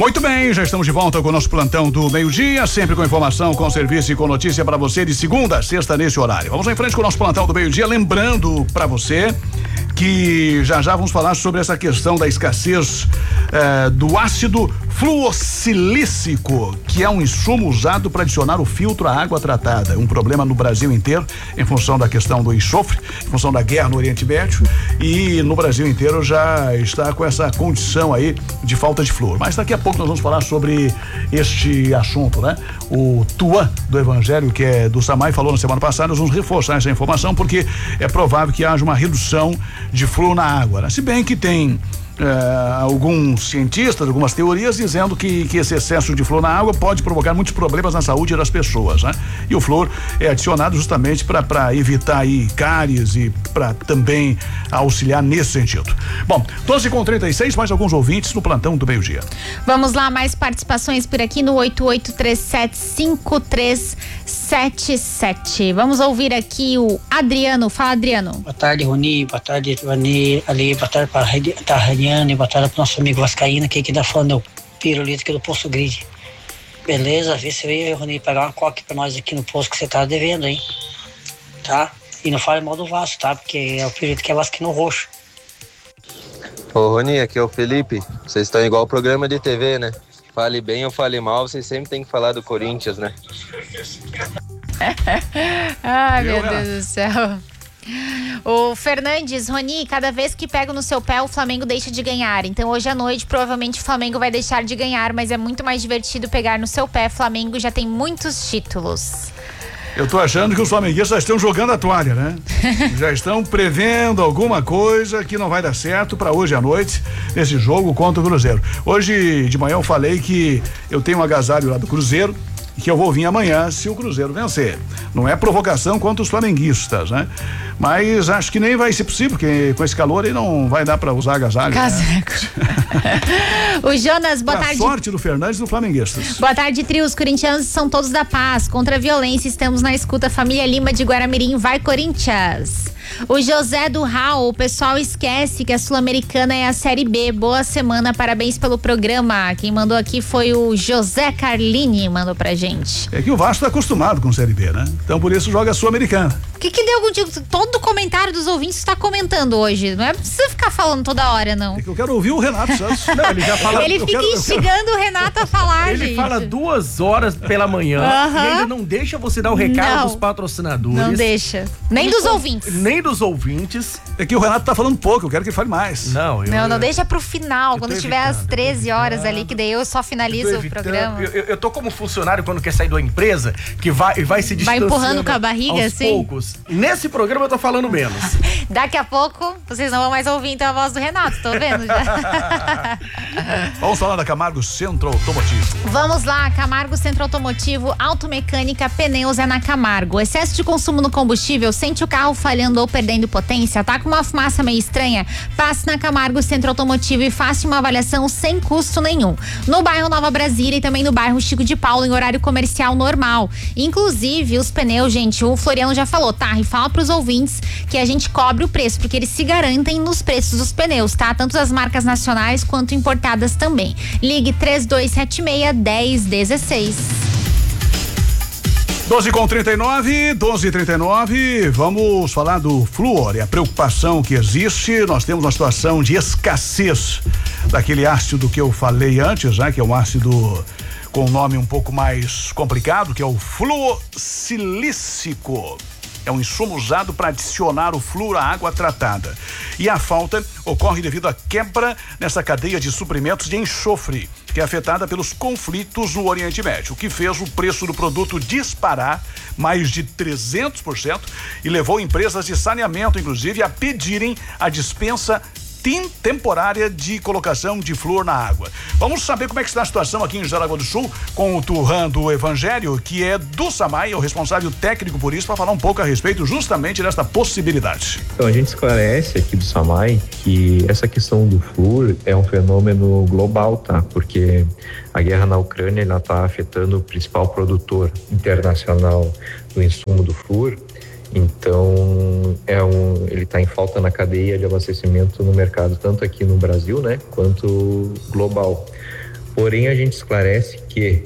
Muito bem, já estamos de volta com o nosso plantão do meio-dia, sempre com informação, com serviço e com notícia para você de segunda a sexta nesse horário. Vamos em frente com o nosso plantão do meio-dia, lembrando para você que já vamos falar sobre essa questão da escassez do ácido fluossilícico, que é um insumo usado para adicionar o filtro à água tratada. Um problema no Brasil inteiro, em função da questão do enxofre, em função da guerra no Oriente Médio, e no Brasil inteiro já está com essa condição aí de falta de flúor. Mas daqui a pouco nós vamos falar sobre este assunto, né? O Tuan do Evangelho, que é do SAMAI, falou na semana passada. Nós vamos reforçar essa informação porque é provável que haja uma redução de flúor na água, né? Se bem que tem alguns cientistas, algumas teorias dizendo que esse excesso de flúor na água pode provocar muitos problemas na saúde das pessoas, né? E o flúor é adicionado justamente para evitar aí cáries e para também auxiliar nesse sentido. Bom, 12h36, mais alguns ouvintes no plantão do meio-dia. Vamos lá, mais participações por aqui no 88375377. Vamos ouvir aqui o Adriano. Fala, Adriano. Boa tarde, Roni. Boa tarde, Ivani. Ali, boa tarde para a Raniane, boa tarde pro nosso amigo Vascaína, que tá falando é o Pirulito aqui do Posto Grid. Beleza? Vê se veio, Rony, pegar uma coque pra nós aqui no posto que você tá devendo, hein? Tá? E não fale mal do Vasco, tá? Porque é o Pirulito que é vascaíno roxo. Ô, Rony, aqui é o Felipe. Vocês estão igual o programa de TV, né? Fale bem ou fale mal, vocês sempre tem que falar do Corinthians, né? Ai, meu Deus do céu. O Fernandes, Rony, cada vez que pego no seu pé, o Flamengo deixa de ganhar. Então hoje à noite, provavelmente o Flamengo vai deixar de ganhar, mas é muito mais divertido pegar no seu pé. Flamengo já tem muitos títulos. Eu tô achando que os flamenguistas já estão jogando a toalha, né? Já estão prevendo alguma coisa que não vai dar certo para hoje à noite, nesse jogo contra o Cruzeiro. Hoje de manhã eu falei que eu tenho um agasalho lá do Cruzeiro, que eu vou vir amanhã se o Cruzeiro vencer. Não é provocação contra os flamenguistas, né? Mas acho que nem vai ser possível, porque com esse calor aí não vai dar pra usar agasalho. Casaco. Né? O Jonas, boa tarde. Sorte do Fernandes e do flamenguistas. Boa tarde, trio. Os corintianos são todos da paz. Contra a violência, estamos na escuta. Família Lima de Guaramirim, vai Corinthians. O José do Raul, o pessoal esquece que a Sul-Americana é a Série B. Boa semana, parabéns pelo programa. Quem mandou aqui foi o José Carlini, mandou pra gente. É que o Vasco tá acostumado com Série B, né? Então por isso joga a Sul-Americana. O que deu contigo? Todo comentário dos ouvintes está comentando hoje. Não é preciso ficar falando toda hora, não. É que eu quero ouvir o Renato Santos. Não, ele já fala. Ele fica instigando o Renato a falar, ele gente. fala 2 horas pela manhã e ainda não deixa você dar o recado dos patrocinadores. Não deixa. Nem dos ouvintes. Nem dos ouvintes. É que o Renato tá falando pouco, eu quero que ele fale mais. Não, deixa pro final, quando tiver às 13 horas ali, que daí eu só finalizo o programa. Eu tô como funcionário quando quer sair da empresa, que vai se distanciando. Vai empurrando com a barriga, aos assim? poucos. Nesse programa eu tô falando menos. Daqui a pouco, vocês não vão mais ouvir então a voz do Renato, tô vendo já. Vamos falar da Camargo Centro Automotivo. Vamos lá, Camargo Centro Automotivo, automecânica, pneus é na Camargo. Excesso de consumo no combustível, sente o carro falhando ou perdendo potência, tá com uma fumaça meio estranha? Passe na Camargo Centro Automotivo e faça uma avaliação sem custo nenhum. No bairro Nova Brasília e também no bairro Chico de Paulo, em horário comercial normal. Inclusive, os pneus, gente, o Floriano já falou, tá? E fala pros ouvintes que a gente cobre o preço, porque eles se garantem nos preços dos pneus, tá? Tanto das marcas nacionais quanto importadas também. Ligue 3276-1016. 12h39, vamos falar do flúor e a preocupação que existe. Nós temos uma situação de escassez daquele ácido que eu falei antes, né? Que é um ácido com um nome um pouco mais complicado, que é o fluossilícico. É um insumo usado para adicionar o flúor à água tratada. E a falta ocorre devido à quebra nessa cadeia de suprimentos de enxofre, que é afetada pelos conflitos no Oriente Médio, o que fez o preço do produto disparar mais de 300% e levou empresas de saneamento, inclusive, a pedirem a dispensa temporária de colocação de flúor na água. Vamos saber como é que está a situação aqui em Jaraguá do Sul com o Tuan do Evangelho, que é do SAMAI, é o responsável técnico por isso, para falar um pouco a respeito justamente desta possibilidade. Então, a gente esclarece aqui do SAMAI que essa questão do flúor é um fenômeno global, tá? Porque a guerra na Ucrânia, ela está afetando o principal produtor internacional do insumo do flúor. Então, ele está em falta na cadeia de abastecimento no mercado, tanto aqui no Brasil, né, quanto global. Porém, a gente esclarece que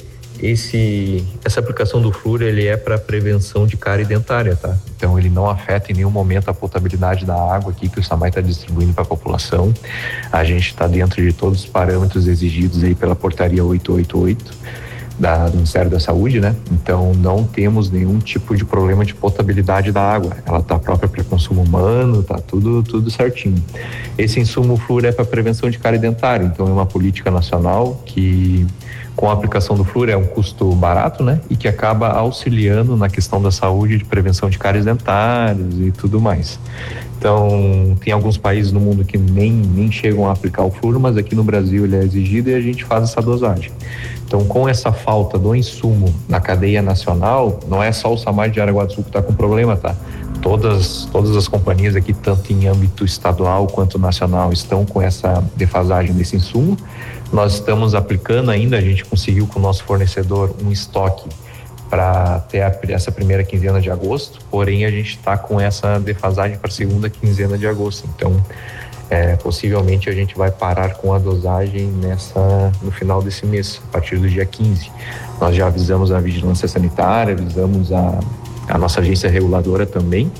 essa aplicação do flúor, ele é para prevenção de cárie dentária, tá? Então, ele não afeta em nenhum momento a potabilidade da água aqui que o SAMAI está distribuindo para a população. A gente está dentro de todos os parâmetros exigidos aí pela portaria 888 do Ministério da Saúde, né? Então, não temos nenhum tipo de problema de potabilidade da água. Ela está própria para consumo humano, tá tudo certinho. Esse insumo flúor é para prevenção de cárie dentária, então é uma política nacional que, com a aplicação do flúor, é um custo barato, né? E que acaba auxiliando na questão da saúde, de prevenção de cáries dentárias e tudo mais. Então, tem alguns países no mundo que nem chegam a aplicar o flúor, mas aqui no Brasil ele é exigido e a gente faz essa dosagem. Então, com essa falta do insumo na cadeia nacional, não é só o SAMAI de Jaraguá do Sul que está com problema, tá? Todas as companhias aqui, tanto em âmbito estadual quanto nacional, estão com essa defasagem desse insumo. Nós estamos aplicando ainda, a gente conseguiu com o nosso fornecedor um estoque para ter essa primeira quinzena de agosto, porém a gente está com essa defasagem para a segunda quinzena de agosto. Então, possivelmente a gente vai parar com a dosagem no final desse mês, a partir do dia 15. Nós já avisamos a Vigilância Sanitária, avisamos a nossa agência reguladora também,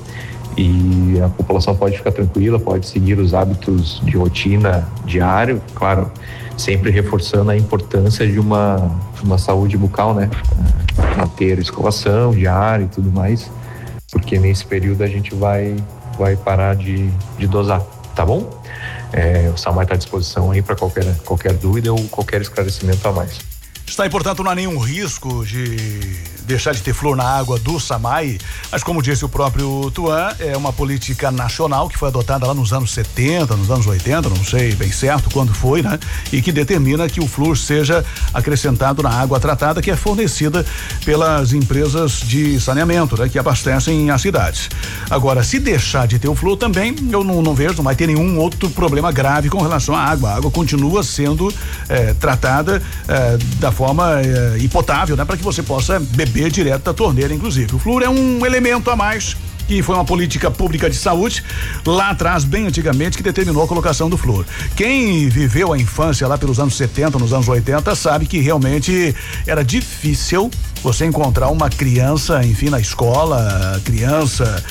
e a população pode ficar tranquila, pode seguir os hábitos de rotina diário, claro, sempre reforçando a importância de uma saúde bucal, né? Manter a escovação diária e tudo mais, porque nesse período a gente vai parar de dosar, tá bom? O SAMAI está à disposição aí para qualquer dúvida ou qualquer esclarecimento a mais. Está aí, portanto, não há nenhum risco de deixar de ter flúor na água do SAMAI, mas como disse o próprio Tuan, é uma política nacional que foi adotada lá nos anos 70, nos anos 80, não sei bem certo quando foi, né? E que determina que o flúor seja acrescentado na água tratada que é fornecida pelas empresas de saneamento, né? Que abastecem as cidades. Agora, se deixar de ter o flúor também, eu não vejo, não vai ter nenhum outro problema grave com relação à água. A água continua sendo tratada da forma e potável, né? Para que você possa beber direto da torneira, inclusive. O flúor é um elemento a mais que foi uma política pública de saúde lá atrás, bem antigamente, que determinou a colocação do flúor. Quem viveu a infância lá pelos anos 70, nos anos 80, sabe que realmente era difícil você encontrar uma criança, enfim, na escola, criança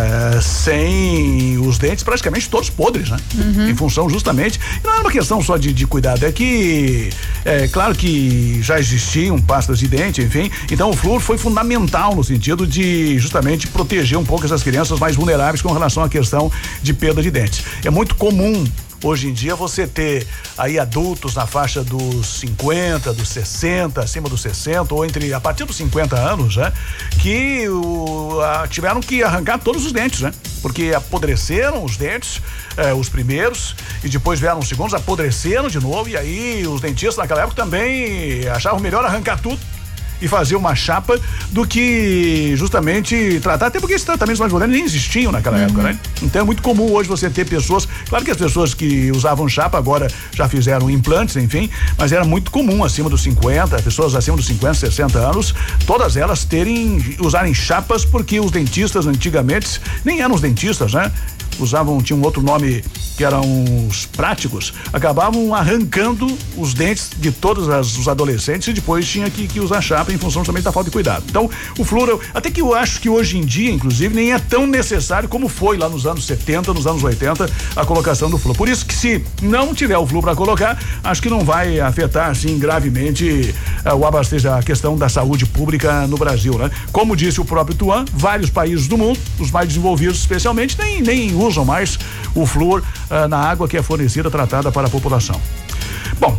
sem os dentes praticamente todos podres, né? Uhum. Em função justamente, não é uma questão só de cuidado, é que claro que já existiam pastas de dente, enfim, então o flúor foi fundamental no sentido de justamente proteger um pouco essas crianças mais vulneráveis com relação à questão de perda de dentes. É muito comum hoje em dia você ter aí adultos na faixa dos 50, dos 60, acima dos 60 ou a partir dos 50 anos, né? Que tiveram que arrancar todos os dentes, né? Porque apodreceram os dentes, os primeiros, e depois vieram os segundos, apodreceram de novo, e aí os dentistas naquela época também achavam melhor arrancar tudo e fazer uma chapa do que justamente tratar, até porque esses tratamentos mais modernos nem existiam naquela época, né? Então é muito comum hoje você ter pessoas, claro que as pessoas que usavam chapa agora já fizeram implantes, enfim, mas era muito comum acima dos 50, pessoas acima dos 50, 60 anos, todas elas usarem chapas, porque os dentistas antigamente nem eram os dentistas, né? Tinha um outro nome que eram os práticos, acabavam arrancando os dentes de todos os adolescentes e depois tinha que usar chapa em função também da falta de cuidado. Então, o flúor, até que eu acho que hoje em dia, inclusive, nem é tão necessário como foi lá nos anos 70, nos anos 80, a colocação do flúor. Por isso que se não tiver o flúor para colocar, acho que não vai afetar, assim, gravemente a questão da saúde pública no Brasil, né? Como disse o próprio Tuan, vários países do mundo, os mais desenvolvidos especialmente, nem usam mais o flúor na água que é fornecida, tratada para a população. Bom,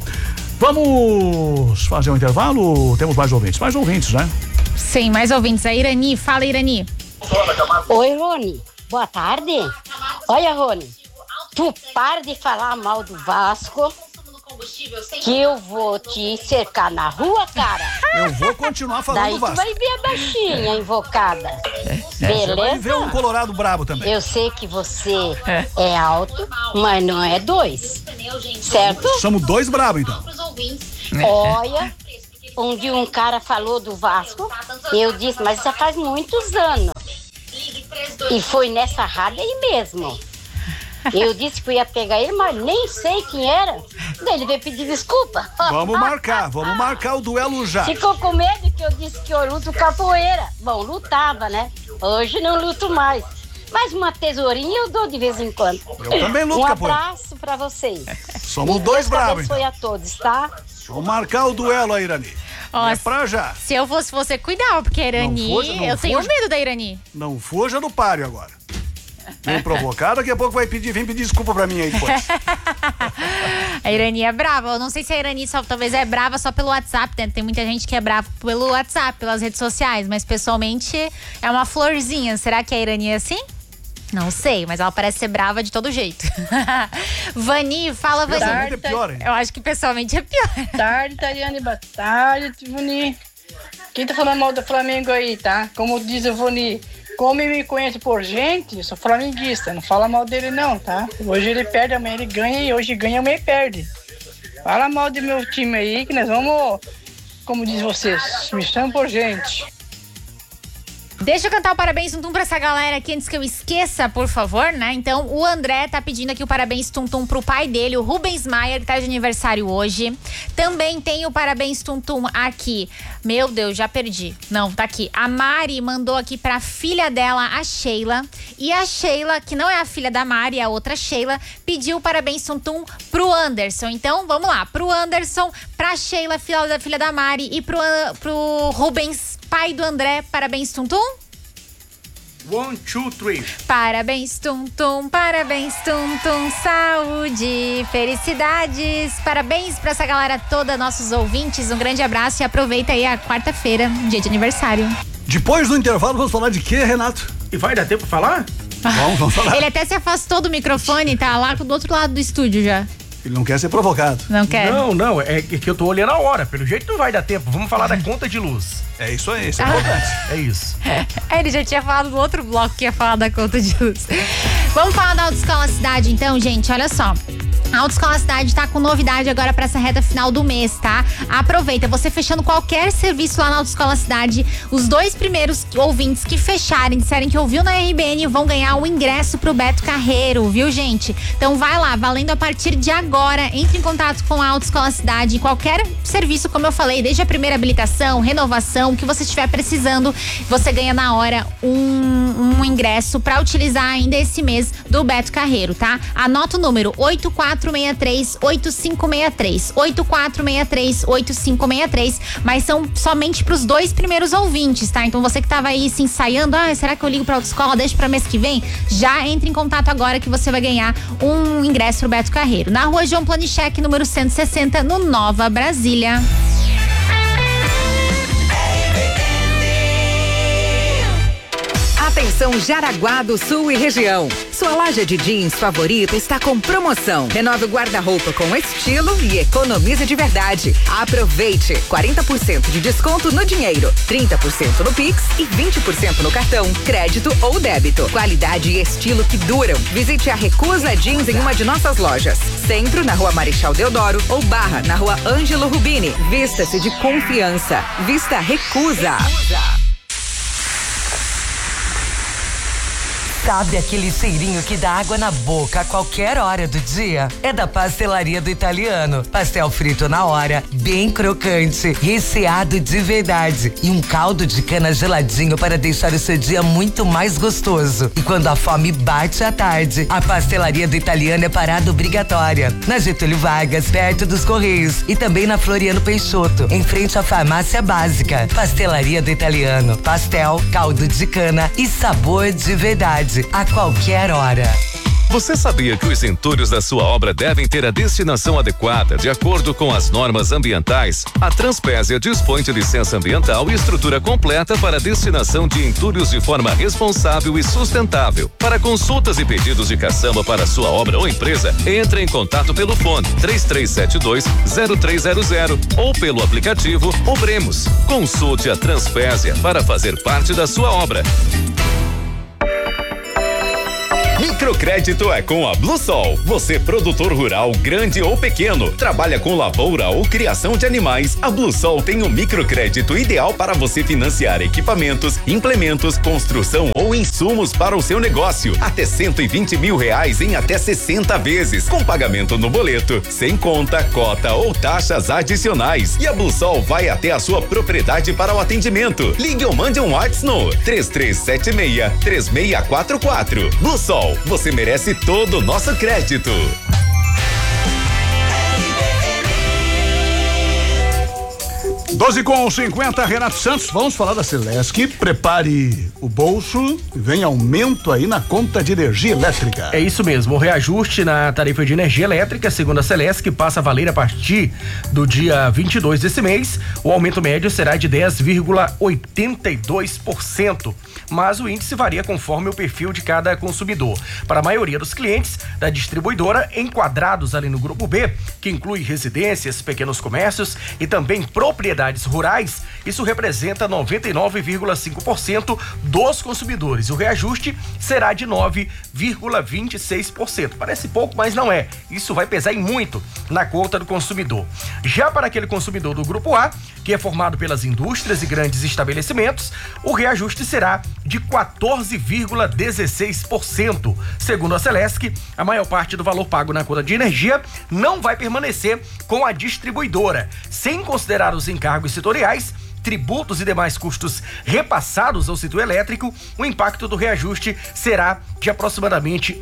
vamos fazer um intervalo? Temos mais ouvintes, né? Sim, mais ouvintes. A Irani, fala, Irani. Oi, Rony, boa tarde. Olha, Rony, tu para de falar mal do Vasco, que eu vou te cercar na rua, cara. Eu vou continuar falando do Vasco. Daí tu vai ver a baixinha invocada. Beleza? Vai ver um colorado brabo também. Eu sei que você é alto, mas não é 2. Certo? Somos 2 brabos, então. Olha, onde um cara falou do Vasco, eu disse, mas já faz muitos anos. E foi nessa rádio aí mesmo. Eu disse que eu ia pegar ele, mas nem sei quem era. Daí ele veio pedir desculpa. Vamos marcar o duelo já. Ficou com medo que eu disse que eu luto capoeira. Bom, lutava, né? Hoje não luto mais. Mas uma tesourinha eu dou de vez em quando. Eu também luto capoeira. Um abraço pra vocês. Somos dois bravos. Foi a todos, tá? Vamos marcar o duelo aí, Irani. É pra já. Se eu fosse você, cuidava, porque a Irani... eu tenho medo da Irani. Não fuja do páreo agora. Vem provocar, daqui a pouco vem pedir desculpa pra mim aí depois. A Irani é brava. Eu não sei se a Irani talvez é brava só pelo WhatsApp, né? Tem muita gente que é brava pelo WhatsApp, pelas redes sociais, mas pessoalmente é uma florzinha. Será que a Irani é assim? Não sei, mas ela parece ser brava de todo jeito. Vani, fala, Vani. Pessoalmente é pior, hein? Eu acho que pessoalmente é pior. Tarde, Tariane. Boa tarde, Vani. Quem tá falando mal do Flamengo aí, tá? Como diz o Vani, como me conhece por gente, eu sou flamenguista. Não fala mal dele não, tá? Hoje ele perde, amanhã ele ganha e hoje ganha, amanhã ele perde. Fala mal do meu time aí que nós vamos, como diz vocês, me chamam por gente. Deixa eu cantar o parabéns tum-tum pra essa galera aqui antes que eu esqueça, por favor, né? Então, o André tá pedindo aqui o parabéns tum-tum pro pai dele, o Rubens Maier, que tá de aniversário hoje. Também tem o parabéns tum-tum aqui. Meu Deus, já perdi. Não, tá aqui. A Mari mandou aqui pra filha dela, a Sheila. E a Sheila, que não é a filha da Mari, é a outra Sheila, pediu o parabéns tum-tum pro Anderson. Então, vamos lá. Pro Anderson, pra Sheila, filha da Mari, e pro Rubens, pai do André, parabéns tum-tum. 1, 2, 3. Parabéns tum-tum, saúde, felicidades. Parabéns pra essa galera toda, nossos ouvintes. Um grande abraço e aproveita aí a quarta-feira, dia de aniversário. Depois do intervalo, vamos falar de quê, Renato? E vai dar tempo pra falar? Vamos falar. Ele até se afastou do microfone, tá lá do outro lado do estúdio já. Ele não quer ser provocado. Não quer? Não, é que eu tô olhando a hora. Pelo jeito não vai dar tempo. Vamos falar da conta de luz. É isso aí, isso é importante. É isso. Ele já tinha falado no outro bloco que ia falar da conta de luz. Vamos falar da Autoescola Cidade então, gente, olha só. A Autoescola Cidade tá com novidade agora pra essa reta final do mês, tá? Aproveita, você fechando qualquer serviço lá na Autoescola Cidade, os 2 primeiros ouvintes que fecharem, disserem que ouviu na RBN, vão ganhar um ingresso pro Beto Carreiro, viu, gente? Então vai lá, valendo a partir de agora, entre em contato com a Autoescola Cidade, qualquer serviço, como eu falei, desde a primeira habilitação, renovação, o que você estiver precisando, você ganha na hora um ingresso pra utilizar ainda esse mês do Beto Carreiro, tá? Anota o número 8463-8563, 8463-8563, mas são somente pros 2 primeiros ouvintes, tá? Então você que tava aí se ensaiando, será que eu ligo pra autoescola, deixa pra mês que vem? Já entre em contato agora que você vai ganhar um ingresso pro Beto Carreiro. Na rua João Planichek, número 160, no Nova Brasília. Atenção Jaraguá do Sul e região. Sua loja de jeans favorita está com promoção. Renove o guarda-roupa com estilo e economize de verdade. Aproveite! 40% de desconto no dinheiro, 30% no Pix e 20% no cartão, crédito ou débito. Qualidade e estilo que duram. Visite a Recusa Jeans em uma de nossas lojas. Centro, na Rua Marechal Deodoro, ou Barra, na Rua Ângelo Rubini. Vista-se de confiança. Vista Recusa. Sabe aquele cheirinho que dá água na boca a qualquer hora do dia? É da Pastelaria do Italiano. Pastel frito na hora, bem crocante, recheado de verdade e um caldo de cana geladinho para deixar o seu dia muito mais gostoso. E quando a fome bate à tarde, a Pastelaria do Italiano é parada obrigatória. Na Getúlio Vargas, perto dos Correios, e também na Floriano Peixoto, em frente à Farmácia Básica. Pastelaria do Italiano. Pastel, caldo de cana e sabor de verdade. A qualquer hora. Você sabia que os entulhos da sua obra devem ter a destinação adequada de acordo com as normas ambientais? A Transpésia dispõe de licença ambiental e estrutura completa para a destinação de entulhos de forma responsável e sustentável. Para consultas e pedidos de caçamba para sua obra ou empresa, entre em contato pelo fone 3372-0300 ou pelo aplicativo Obremos. Consulte a Transpésia para fazer parte da sua obra. Microcrédito é com a Bluesol. Você, produtor rural, grande ou pequeno, trabalha com lavoura ou criação de animais, a Bluesol tem um microcrédito ideal para você financiar equipamentos, implementos, construção ou insumos para o seu negócio. Até R$120 mil em até 60 vezes, com pagamento no boleto, sem conta, cota ou taxas adicionais. E a Bluesol vai até a sua propriedade para o atendimento. Ligue ou mande um WhatsApp no 3376-3644. Bluesol, você merece todo o nosso crédito. 12h50, Renato Santos, vamos falar da Celesc. Prepare o bolso e vem aumento aí na conta de energia elétrica. É isso mesmo, o reajuste na tarifa de energia elétrica, segundo a Celesc, passa a valer a partir do dia 22 desse mês. O aumento médio será de 10,82%, mas o índice varia conforme o perfil de cada consumidor. Para a maioria dos clientes da distribuidora enquadrados ali no grupo B, que inclui residências, pequenos comércios e também propriedades rurais, isso representa 99,5% dos consumidores. O reajuste será de 9,26%. Parece pouco, mas não é. Isso vai pesar em muito na conta do consumidor. Já para aquele consumidor do grupo A, que é formado pelas indústrias e grandes estabelecimentos, o reajuste será de 14,16%. Segundo a Celesc, a maior parte do valor pago na conta de energia não vai permanecer com a distribuidora, sem considerar os encargos setoriais, tributos e demais custos repassados ao setor elétrico. O impacto do reajuste será de aproximadamente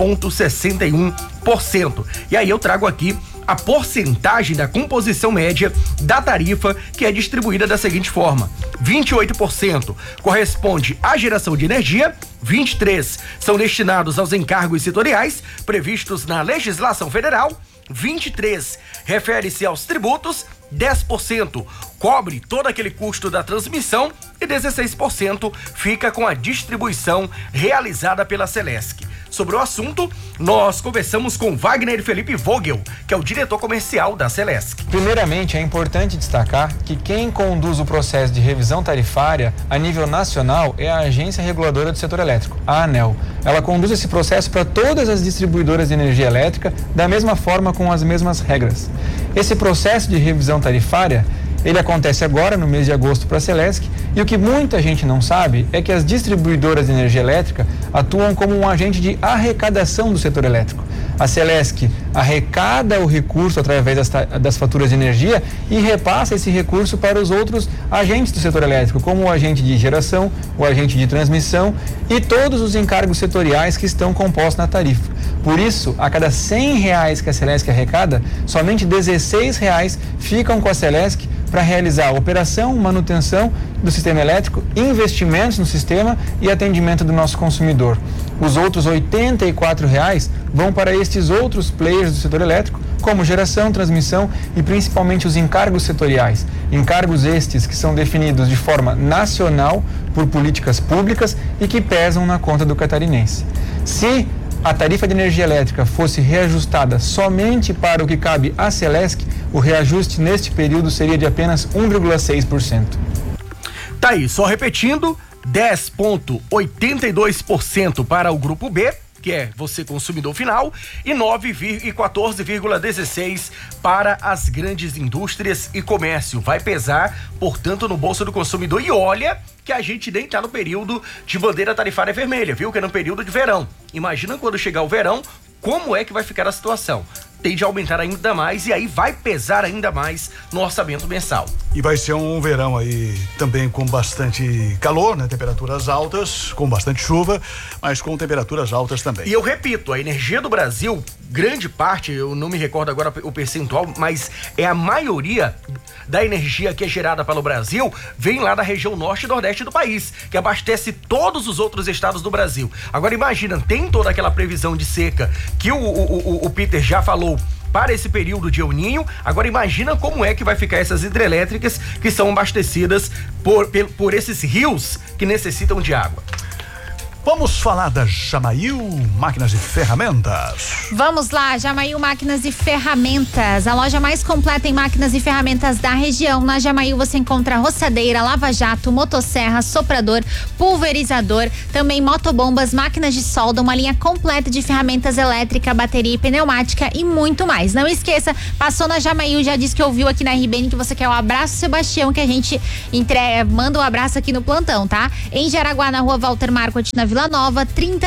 1,61%. E aí eu trago aqui a porcentagem da composição média da tarifa, que é distribuída da seguinte forma: 28% corresponde à geração de energia, 23% são destinados aos encargos setoriais previstos na legislação federal, 23% refere-se aos tributos, 10% cobre todo aquele custo da transmissão e 16% fica com a distribuição realizada pela Celesc. Sobre o assunto, nós conversamos com Wagner Felipe Vogel, que é o diretor comercial da Celesc. Primeiramente, é importante destacar que quem conduz o processo de revisão tarifária a nível nacional é a Agência Reguladora do Setor Elétrico, a ANEEL. Ela conduz esse processo para todas as distribuidoras de energia elétrica da mesma forma, com as mesmas regras. Esse processo de revisão tarifária, ele acontece agora no mês de agosto para a Celesc, e o que muita gente não sabe é que as distribuidoras de energia elétrica atuam como um agente de arrecadação do setor elétrico. A Celesc arrecada o recurso através das faturas de energia e repassa esse recurso para os outros agentes do setor elétrico, como o agente de geração, o agente de transmissão e todos os encargos setoriais que estão compostos na tarifa. Por isso, a cada R$100 que a Celesc arrecada, somente R$16 ficam com a Celesc para realizar a operação, manutenção do sistema elétrico, investimentos no sistema e atendimento do nosso consumidor. Os outros R$84 vão para estes outros players do setor elétrico, como geração, transmissão e principalmente os encargos setoriais. Encargos estes que são definidos de forma nacional por políticas públicas e que pesam na conta do catarinense. Se a tarifa de energia elétrica fosse reajustada somente para o que cabe à Celesc, o reajuste neste período seria de apenas 1,6%. Tá aí, só repetindo, 10,82% para o grupo B, que é você consumidor final, e 14,16% para as grandes indústrias e comércio. Vai pesar, portanto, no bolso do consumidor. E olha que a gente nem tá no período de bandeira tarifária vermelha, viu? Que é no período de verão. Imagina quando chegar o verão, como é que vai ficar a situação? Tende a aumentar ainda mais e aí vai pesar ainda mais no orçamento mensal. E vai ser um verão aí também com bastante calor, né? Temperaturas altas, com bastante chuva, mas com temperaturas altas também. E eu repito, a energia do Brasil, grande parte, eu não me recordo agora o percentual, mas é a maioria da energia que é gerada pelo Brasil vem lá da região norte e nordeste do país, que abastece todos os outros estados do Brasil. Agora imagina, tem toda aquela previsão de seca que o Peter já falou para esse período de El Niño. Agora imagina como é que vai ficar essas hidrelétricas que são abastecidas por esses rios que necessitam de água. Vamos falar da Jamail Máquinas e Ferramentas. Vamos lá, Jamail Máquinas e Ferramentas, a loja mais completa em máquinas e ferramentas da região. Na Jamail você encontra roçadeira, lava-jato, motosserra, soprador, pulverizador, também motobombas, máquinas de solda, uma linha completa de ferramentas elétrica, bateria e pneumática e muito mais. Não esqueça, passou na Jamail, já disse que ouviu aqui na RBN que você quer o abraço Sebastião, que a gente manda um abraço aqui no plantão, tá? Em Jaraguá, na rua Walter Marcot, na Vila Nova,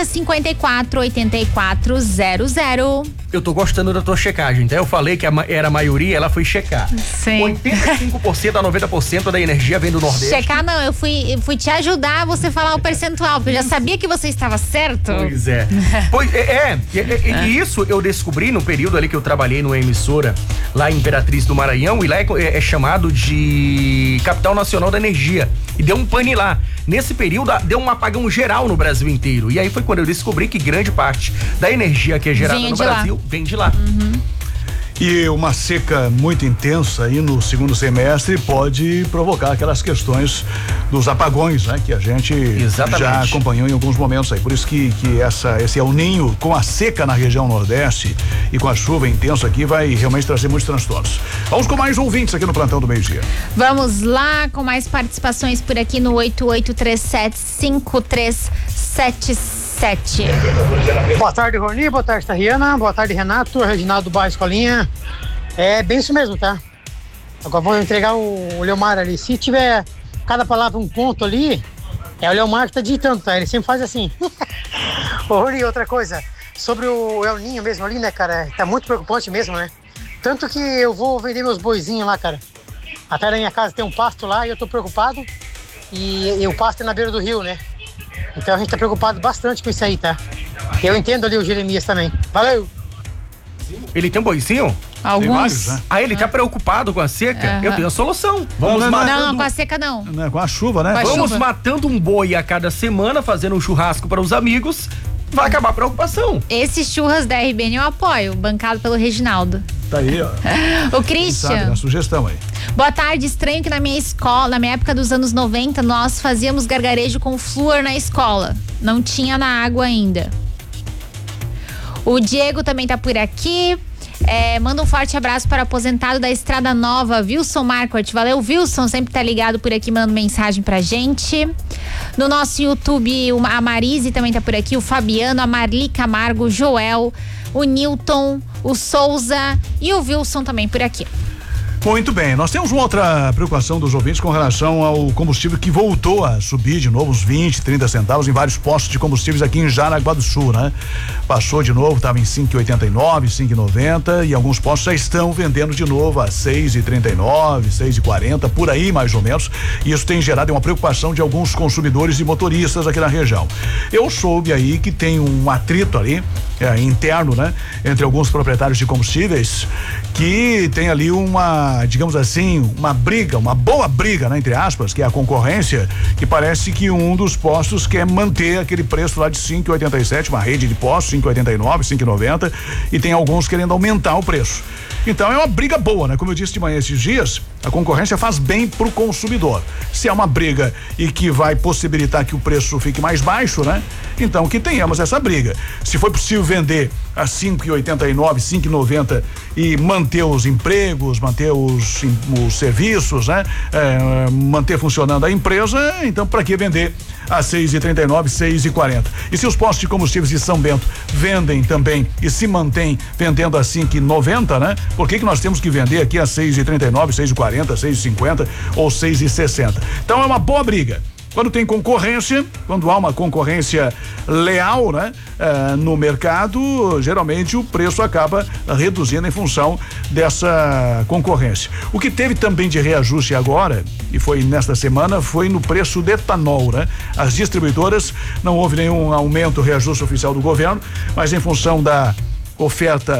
3054-8400. Eu tô gostando da tua checagem, tá? Eu falei que era a maioria, ela foi checar. Sim. 85% a 90% da energia vem do Nordeste. Checar não, eu fui te ajudar a você falar o percentual, porque eu já sabia que você estava certo. Pois é. E isso eu descobri no período ali que eu trabalhei numa emissora lá em Imperatriz do Maranhão, e lá é chamado de Capital Nacional da Energia. E deu um pane lá. Nesse período, deu um apagão geral no Brasil inteiro. E aí foi quando eu descobri que grande parte da energia que é gerada no Brasil vem de lá. Uhum. E uma seca muito intensa aí no segundo semestre pode provocar aquelas questões dos apagões, né? Que a gente já acompanhou em alguns momentos aí. Por isso que esse El Ninho, com a seca na região Nordeste e com a chuva intensa aqui, vai realmente trazer muitos transtornos. Vamos com mais ouvintes aqui no Plantão do Meio-Dia. Vamos lá com mais participações por aqui no 8837-5377. Boa tarde, Rony. Boa tarde, Tariana. Boa tarde, Renato. Reginaldo Bairro Escolinha. É bem isso mesmo, tá? Agora vou entregar o Leomar ali. Se tiver cada palavra um ponto ali, é o Leomar que tá digitando, tá? Ele sempre faz assim. Ô, Rony, outra coisa. Sobre o El Ninho mesmo ali, né, cara? Tá muito preocupante mesmo, né? Tanto que eu vou vender meus boizinhos lá, cara. Até na minha casa tem um pasto lá e eu tô preocupado. E o pasto é na beira do rio, né? Então a gente tá preocupado bastante com isso aí, tá? Eu entendo ali o Jeremias também. Valeu! Ele tem um boizinho? Alguns. Vários, né? Ah, ele tá preocupado com a seca? Eu tenho a solução. Vamos matando... Não, com a seca não. Não, com a chuva, né? Vamos matando um boi a cada semana, fazendo um churrasco para os amigos. Vai acabar a preocupação. Esses churras da RBN eu apoio, bancado pelo Reginaldo. Tá aí, ó. O Christian. Sabe, a sugestão aí. Boa tarde, estranho que na minha escola, na minha época dos anos 90, nós fazíamos gargarejo com flúor na escola. Não tinha na água ainda. O Diego também tá por aqui. Manda um forte abraço para o aposentado da Estrada Nova, Wilson Marquardt. Valeu, Wilson, sempre tá ligado por aqui, mandando mensagem pra gente. No nosso YouTube, a Marise também tá por aqui, o Fabiano, a Marli Camargo, o Joel, o Newton, o Souza e o Wilson também por aqui. Muito bem, nós temos uma outra preocupação dos ouvintes com relação ao combustível que voltou a subir de novo uns 20, 30 centavos em vários postos de combustíveis aqui em Jaraguá do Sul, né? Passou de novo, estava em 5,89, 5,90 e alguns postos já estão vendendo de novo a 6,39, 6,40, por aí mais ou menos. E isso tem gerado uma preocupação de alguns consumidores e motoristas aqui na região. Eu soube aí que tem um atrito ali, interno, né? Entre alguns proprietários de combustíveis que tem ali uma, digamos assim, uma boa briga, né, entre aspas, que é a concorrência, que parece que um dos postos quer manter aquele preço lá de 5,87, uma rede de postos, 5,89, 5,90, e tem alguns querendo aumentar o preço. Então é uma briga boa, né? Como eu disse de manhã esses dias, a concorrência faz bem pro consumidor. Se é uma briga e que vai possibilitar que o preço fique mais baixo, né? Então que tenhamos essa briga. Se for possível vender a 5,89, 5,90 e manter os empregos, manter os serviços, né? Manter funcionando a empresa, então para que vender a 6,39, 6,40? E se os postos de combustíveis de São Bento vendem também e se mantém vendendo a 5,90, né? Por que nós temos que vender aqui a 6,39, 6,40, 6,50 ou 6,60? Então é uma boa briga. Quando tem concorrência, quando há uma concorrência leal, né, no mercado, geralmente o preço acaba reduzindo em função dessa concorrência. O que teve também de reajuste agora, e foi nesta semana, foi no preço do etanol, né? As distribuidoras, não houve nenhum aumento, reajuste oficial do governo, mas em função da oferta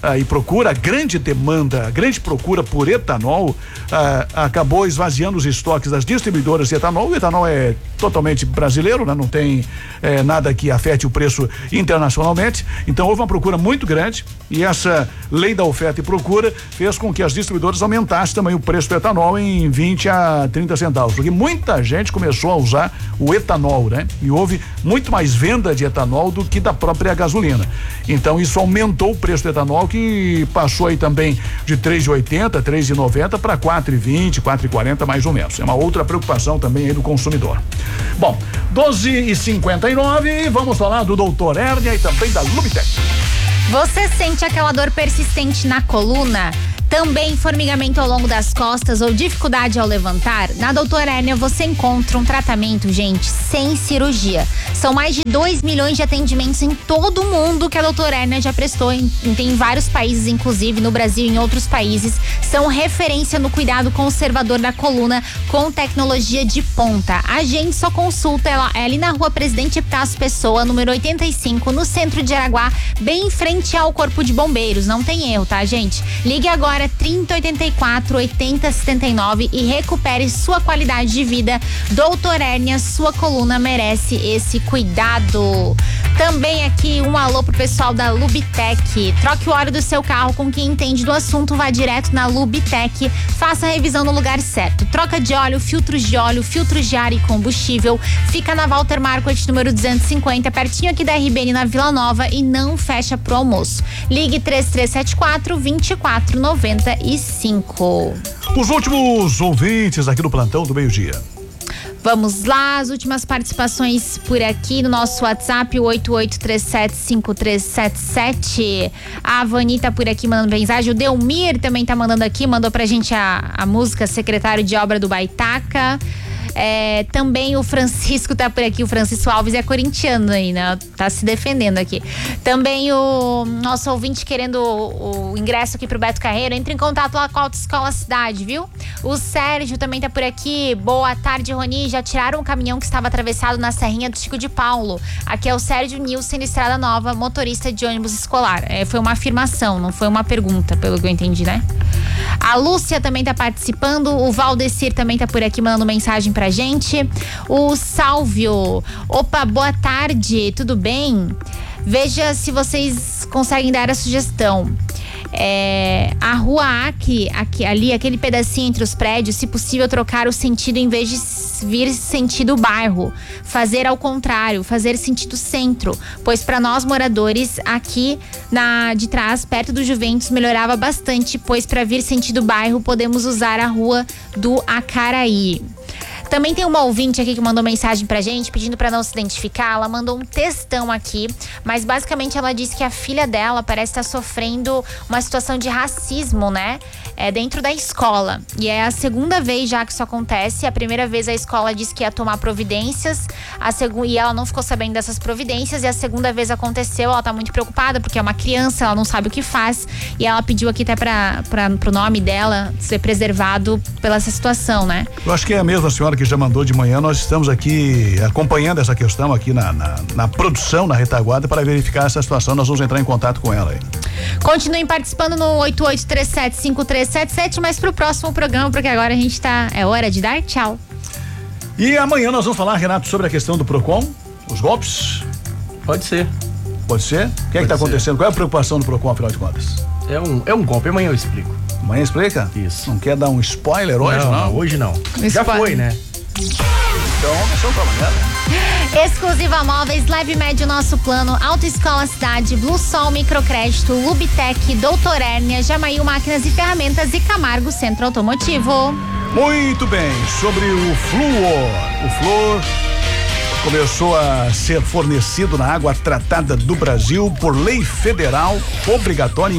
e procura, a grande demanda, a grande procura por etanol acabou esvaziando os estoques das distribuidoras de etanol. O etanol é totalmente brasileiro, né? Não tem nada que afete o preço internacionalmente, então houve uma procura muito grande e essa lei da oferta e procura fez com que as distribuidoras aumentassem também o preço do etanol em 20 a 30 centavos, porque muita gente começou a usar o etanol, né? E houve muito mais venda de etanol do que da própria gasolina. Então isso aumentou o preço do etanol, que passou aí também de 3,80, 3,90 para 4,20, 4,40 mais ou menos. É uma outra preocupação também aí do consumidor. Bom, 12h59, vamos falar do Doutor Hérnia e também da Lubitec. Você sente aquela dor persistente na coluna? Também formigamento ao longo das costas ou dificuldade ao levantar? Na Doutor Hérnia você encontra um tratamento, gente, sem cirurgia. São mais de 2 milhões de atendimentos em todo o mundo que a Doutor Hérnia já prestou, tem em vários países, inclusive no Brasil e em outros países. São referência no cuidado conservador da coluna com tecnologia de ponta. A gente só consulta é ali na Rua Presidente Epitácio Pessoa, número 85, no centro de Araguá, bem em frente ao Corpo de Bombeiros. Não tem erro, tá, gente? Ligue agora 3084 8079 e recupere sua qualidade de vida. Doutor Hérnia, sua coluna merece esse cuidado. Também aqui um alô pro pessoal da Lubitec. Troque o óleo do seu carro com quem entende do assunto, vá direto na Lubitec, faça a revisão no lugar certo. Troca de óleo, filtros de ar e combustível. Fica na Walter Marquardt, número 250, pertinho aqui da RBN na Vila Nova, e não fecha pro almoço. Ligue 3374-2495. Os últimos ouvintes aqui do plantão do meio-dia. Vamos lá, as últimas participações por aqui no nosso WhatsApp, 88375377. A Vani tá por aqui mandando mensagem, o Delmir também tá mandando aqui, mandou pra gente a música Secretário de Obra do Baitaca. Também o Francisco tá por aqui, o Francisco Alves é corintiano aí, né? Tá se defendendo aqui. Também o nosso ouvinte querendo o ingresso aqui pro Beto Carreiro, entre em contato lá com a Autoescola Cidade, viu? O Sérgio também tá por aqui, boa tarde, Roni, já tiraram o caminhão que estava atravessado na Serrinha do Chico de Paulo. Aqui é o Sérgio Nilson, Estrada Nova, motorista de ônibus escolar. Foi uma afirmação, não foi uma pergunta, pelo que eu entendi, né? A Lúcia também tá participando, o Valdecir também tá por aqui mandando mensagem pra gente. O Sálvio, opa, boa tarde, tudo bem? Veja se vocês conseguem dar a sugestão. A Rua Acre, ali, aquele pedacinho entre os prédios, se possível trocar o sentido em vez de vir sentido bairro, fazer ao contrário, fazer sentido centro, pois para nós moradores aqui de trás, perto do Juventus, melhorava bastante, pois para vir sentido bairro podemos usar a Rua do Acaraí. Também tem uma ouvinte aqui que mandou mensagem pra gente, pedindo pra não se identificar. Ela mandou um textão aqui, mas basicamente ela disse que a filha dela parece estar sofrendo uma situação de racismo, né? Dentro da escola. E é a segunda vez já que isso acontece. A primeira vez a escola disse que ia tomar providências, e ela não ficou sabendo dessas providências, e a segunda vez aconteceu, ela tá muito preocupada, porque é uma criança, ela não sabe o que faz, e ela pediu aqui até pro nome dela ser preservado pela essa situação, né? Eu acho que é a mesma senhora que já mandou de manhã. Nós estamos aqui acompanhando essa questão aqui na produção, na retaguarda, para verificar essa situação. Nós vamos entrar em contato com ela aí. Continuem participando no 88375377, mas pro próximo programa, porque agora a gente é hora de dar tchau. E amanhã nós vamos falar, Renato, sobre a questão do PROCON, os golpes. Pode ser. Pode ser? O que é que tá acontecendo? Qual é a preocupação do PROCON, afinal de contas? É um golpe, amanhã eu explico. Amanhã explica? Isso. Não quer dar um spoiler hoje, não? Hoje não. Já foi, né? Então, vamos pra amanhã, né? Exclusiva Móveis, leve e médio nosso plano, Autoescola Cidade, Blue Sol Microcrédito, Lubitec, Doutor Hérnia, Jamail Máquinas e Ferramentas e Camargo Centro Automotivo. Muito bem, sobre o flúor. O flúor começou a ser fornecido na água tratada do Brasil por lei federal obrigatória em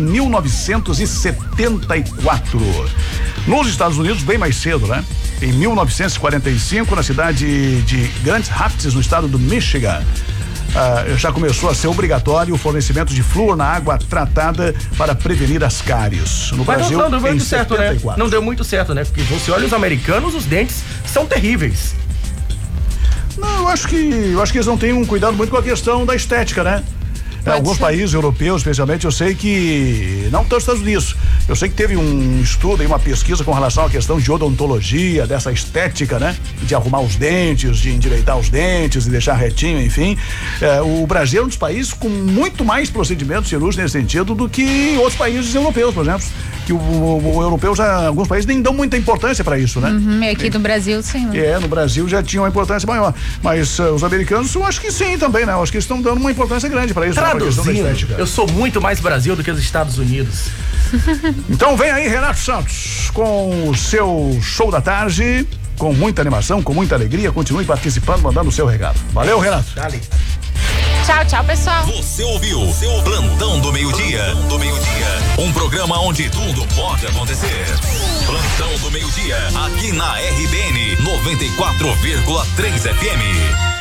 1974. Nos Estados Unidos, bem mais cedo, né? Em 1945, na cidade de Grand Rapids, no estado do Michigan, já começou a ser obrigatório o fornecimento de flúor na água tratada para prevenir as cáries. No Brasil, não deu muito em certo, 74. Né? Não deu muito certo, né? Porque você olha os americanos, os dentes são terríveis. Não, eu acho que eles não têm um cuidado muito com a questão da estética, né? Alguns países europeus, especialmente, eu sei que, não tanto os Estados Unidos, eu sei que teve um estudo e uma pesquisa com relação à questão de odontologia, dessa estética, né? De arrumar os dentes, de endireitar os dentes e deixar retinho, enfim. O Brasil é um dos países com muito mais procedimentos cirúrgicos nesse sentido do que outros países europeus, por exemplo. Que o europeu alguns países nem dão muita importância para isso, né? E aqui no Brasil, sim. Né? No Brasil já tinha uma importância maior. Mas os americanos, eu acho que sim também, né? Eu acho que eles estão dando uma importância grande para isso. Traduzindo, eu sou muito mais Brasil do que os Estados Unidos. Então vem aí Renato Santos com o seu show da tarde, com muita animação, com muita alegria. Continue participando, mandando o seu recado. Valeu, Renato. Dale. Tchau, pessoal. Você ouviu seu Plantão do Meio-Dia. Um programa onde tudo pode acontecer. Plantão do Meio-Dia, aqui na RBN 94,3 FM.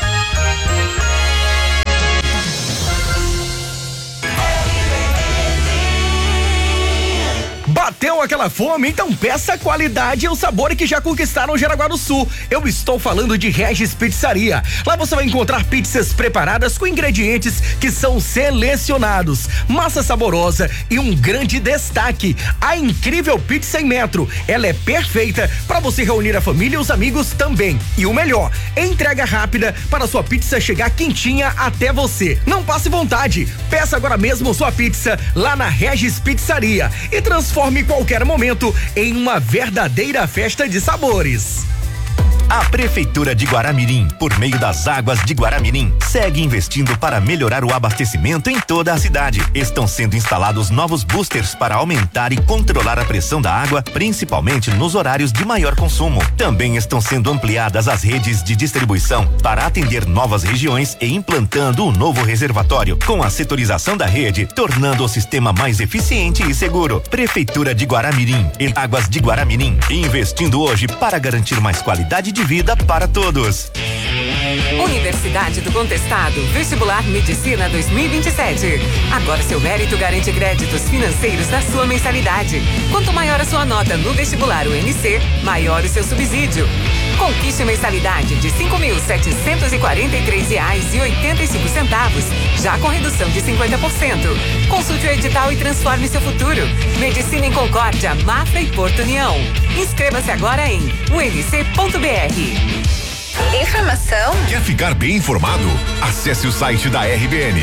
Bateu aquela fome? Então peça a qualidade e o sabor que já conquistaram Jaraguá do Sul. Eu estou falando de Regis Pizzaria. Lá você vai encontrar pizzas preparadas com ingredientes que são selecionados, massa saborosa e um grande destaque, a incrível pizza em metro. Ela é perfeita para você reunir a família e os amigos também. E o melhor, entrega rápida para sua pizza chegar quentinha até você. Não passe vontade. Peça agora mesmo sua pizza lá na Regis Pizzaria e transforme qualquer momento em uma verdadeira festa de sabores. A Prefeitura de Guaramirim, por meio das Águas de Guaramirim, segue investindo para melhorar o abastecimento em toda a cidade. Estão sendo instalados novos boosters para aumentar e controlar a pressão da água, principalmente nos horários de maior consumo. Também estão sendo ampliadas as redes de distribuição para atender novas regiões e implantando um novo reservatório, com a setorização da rede, tornando o sistema mais eficiente e seguro. Prefeitura de Guaramirim e Águas de Guaramirim, investindo hoje para garantir mais qualidade de vida para todos. Universidade do Contestado, Vestibular Medicina 2027. Agora seu mérito garante créditos financeiros da sua mensalidade. Quanto maior a sua nota no vestibular UNC, maior o seu subsídio. Conquiste mensalidade de R$ 5.743,85, já com redução de 50%. Consulte o edital e transforme seu futuro. Medicina em Concórdia, Mafra e Porto União. Inscreva-se agora em unc.br. Informação? Quer ficar bem informado? Acesse o site da RBN,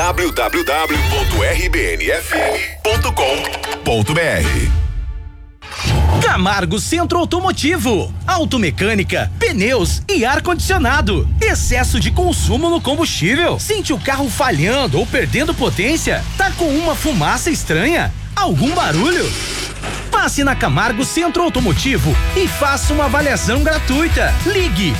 www.rbnfm.com.br. Camargo Centro Automotivo, automecânica, pneus e ar-condicionado. Excesso de consumo no combustível? Sente o carro falhando ou perdendo potência? Tá com uma fumaça estranha? Algum barulho? Passe na Camargo Centro Automotivo e faça uma avaliação gratuita. Ligue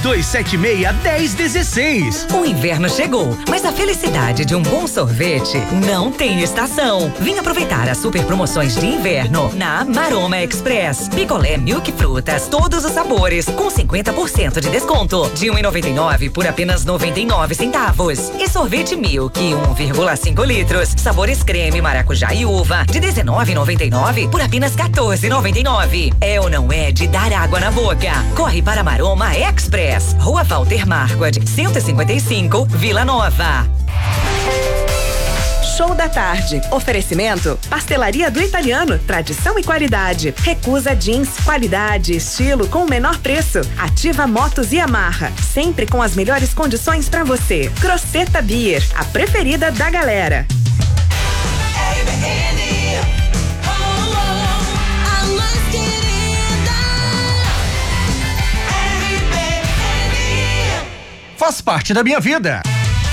3276-1016. O inverno chegou, mas a felicidade de um bom sorvete não tem estação. Vem aproveitar as super promoções de inverno na Maroma Express. Picolé Milk Frutas, todos os sabores, com 50% de desconto. De R$1,99 por apenas 99 centavos. E sorvete Milk 1,5 litros, sabores creme, maracujá e uva, de R$19,99 por apenas R$14,99. É ou não é de dar água na boca? Corre para Maroma Express, Rua Walter Marquardt, 155, Vila Nova. Show da tarde. Oferecimento: Pastelaria do Italiano, tradição e qualidade. Recusa Jeans, qualidade e estilo com o menor preço. Ativa Motos e Yamaha, sempre com as melhores condições para você. Croceta Beer, a preferida da galera. Faz parte da minha vida.